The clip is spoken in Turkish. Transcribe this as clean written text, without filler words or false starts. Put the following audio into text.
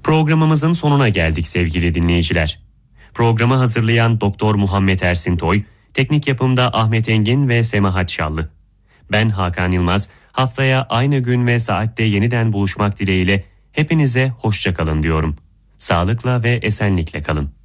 Programımızın sonuna geldik sevgili dinleyiciler. Programı hazırlayan Doktor Muhammed Ersin Toy, teknik yapımda Ahmet Engin ve Semahat Şallı. Ben Hakan Yılmaz, haftaya aynı gün ve saatte yeniden buluşmak dileğiyle hepinize hoşça kalın diyorum. Sağlıkla ve esenlikle kalın.